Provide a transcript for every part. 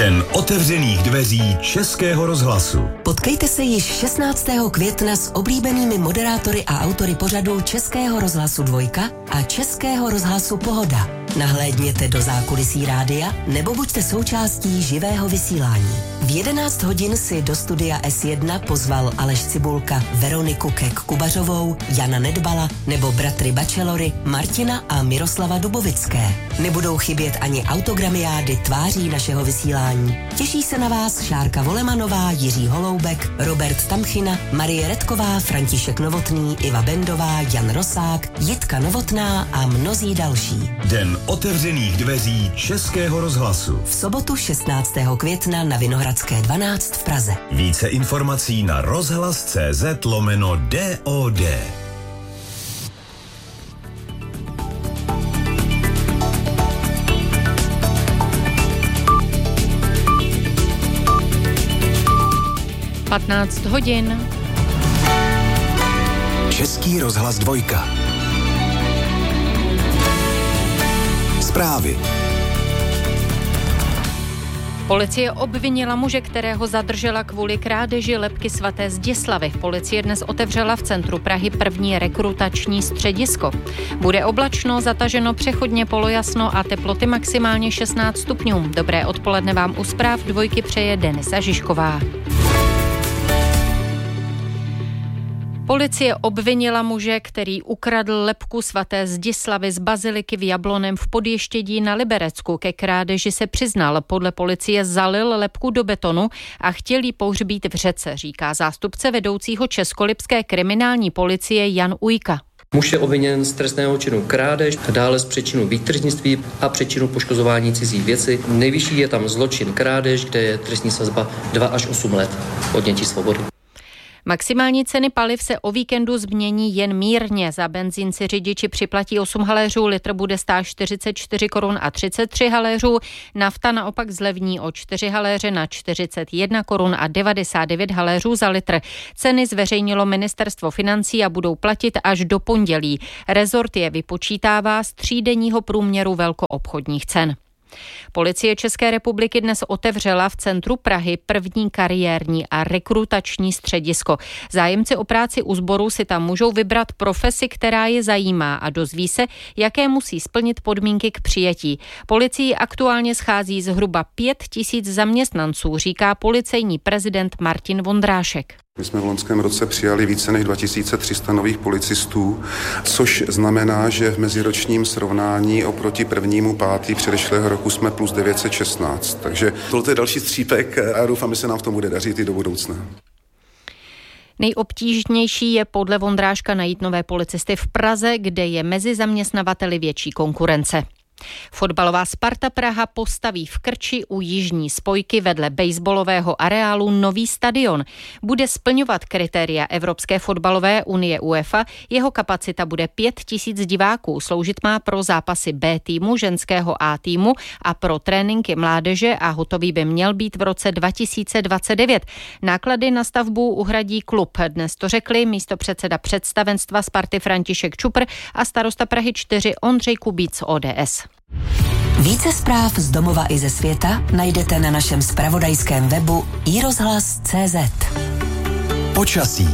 Den otevřených dveří Českého rozhlasu. Potkejte se již 16. května s oblíbenými moderátory a autory pořadů Českého rozhlasu Dvojka a Českého rozhlasu Pohoda. Nahlédněte do zákulisí rádia nebo buďte součástí živého vysílání. V 11 hodin si do studia S1 pozval Aleš Cibulka Veroniku Kek-Kubařovou, Jana Nedbala nebo bratry Bachelory Martina a Miroslava Dubovické. Nebudou chybět ani autogramiády tváří našeho vysílání. Těší se na vás Šárka Volemanová, Jiří Holoubek, Robert Tamchina, Marie Redková, František Novotný, Iva Bendová, Jan Rosák, Jitka Novotná a mnozí další. Den otevřených dveří Českého rozhlasu. V sobotu 16. května na Vinohradské 12 v Praze. Více informací na rozhlas.cz/DOD. Patnáct hodin. Český rozhlas Dvojka. Zprávy. Policie obvinila muže, kterého zadržela kvůli krádeži lebky svaté Zdislavy. Policie dnes otevřela v centru Prahy první rekrutační středisko. Bude oblačno, zataženo, přechodně polojasno a teploty maximálně 16 stupňů. Dobré odpoledne vám u zpráv Dvojky přeje Denisa Žižková. Policie obvinila muže, který ukradl lebku svaté Zdislavy z baziliky v Jabloném v Podještědí na Liberecku. Ke krádeži se přiznal. Podle policie zalil lebku do betonu a chtěl ji pohřbít v řece, říká zástupce vedoucího českolipské kriminální policie Jan Ujka. Muž je obviněn z trestného činu krádež, dále z přečinu výtržnictví a přečinu poškozování cizí věci. Nejvyšší je tam zločin krádež, kde je trestní sazba 2 až 8 let odnětí svobody. Maximální ceny paliv se o víkendu změní jen mírně. Za benzín si řidiči připlatí 8 haléřů, litr bude stát 44 korun a 33 haléřů. Nafta naopak zlevní o 4 haléře na 41 korun a 99 haléřů za litr. Ceny zveřejnilo ministerstvo financí a budou platit až do pondělí. Rezort je vypočítává z třídenního průměru velkoobchodních cen. Policie České republiky dnes otevřela v centru Prahy první kariérní a rekrutační středisko. Zájemci o práci u sboru si tam můžou vybrat profesi, která je zajímá a dozví se, jaké musí splnit podmínky k přijetí. Policii aktuálně schází zhruba 5 000 zaměstnanců, říká policejní prezident Martin Vondrášek. My jsme v loňském roce přijali více než 2300 nových policistů, což znamená, že v meziročním srovnání oproti 1.5. předešlého roku jsme plus 916. Takže tohle je další střípek a doufám, že se nám v tom bude dařit i do budoucna. Nejobtížnější je podle Vondráška najít nové policisty v Praze, kde je mezi zaměstnavateli větší konkurence. Fotbalová Sparta Praha postaví v Krči u jižní spojky vedle baseballového areálu nový stadion. Bude splňovat kritéria Evropské fotbalové unie UEFA, jeho kapacita bude 5 000 diváků, sloužit má pro zápasy B týmu, ženského A týmu a pro tréninky mládeže a hotový by měl být v roce 2029. Náklady na stavbu uhradí klub. Dnes to řekli místopředseda představenstva Sparty František Čupr a starosta Prahy 4 Ondřej Kubíc z ODS. Více zpráv z domova i ze světa najdete na našem zpravodajském webu iRozhlas.cz. Počasí.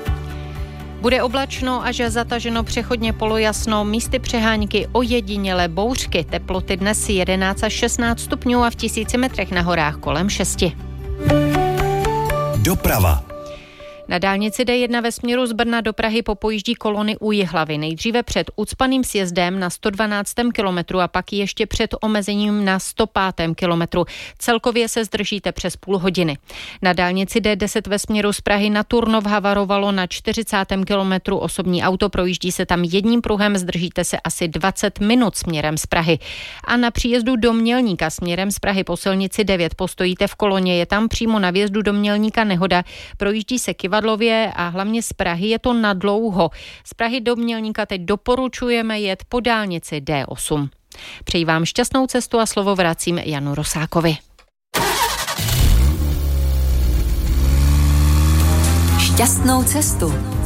Bude oblačno až zataženo, přechodně polojasno, místy přehánky, ojedinělé bouřky. Teploty dnes 11 až 16 stupňů a v 1000 metrech na horách kolem 6. Doprava. Na dálnici D1 ve směru z Brna do Prahy popojíždí kolony u Jihlavy. Nejdříve před ucpaným sjezdem na 112. kilometru a pak ještě před omezením na 105. kilometru. Celkově se zdržíte přes půl hodiny. Na dálnici D10 ve směru z Prahy na Turnov havarovalo na 40. kilometru osobní auto. Projíždí se tam jedním pruhem, zdržíte se asi 20 minut směrem z Prahy. A na příjezdu do Mělníka směrem z Prahy po silnici 9 postojíte v koloně. Je tam přímo na vjezdu do Mělníka nehoda. Projíždí se Kivadlově a hlavně z Prahy je to nadlouho. Z Prahy do Mělníka teď doporučujeme jet po dálnici D8. Přeji vám šťastnou cestu a slovo vracím Janu Rosákovi. Šťastnou cestu